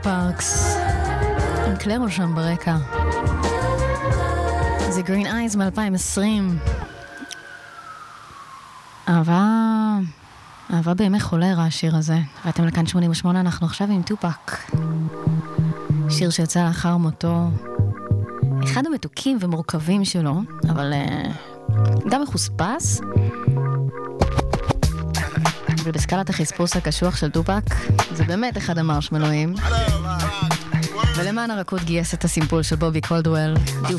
פארקס עם קלרו שם ברקע. זה Green Eyes מ-2020. אהבה בימי חולרה השיר הזה. ואתם לכאן 88, אנחנו עכשיו עם טופק. שיר שיצא לאחר מותו. אחד המתוקים ומורכבים שלו, אבל גם מחוספס. ובסקלת החספוס הקשוח של טופק, זה באמת אחד המרשמלואים. ולמען הרכות גייס את הסימפול של בובי קולדוול, Do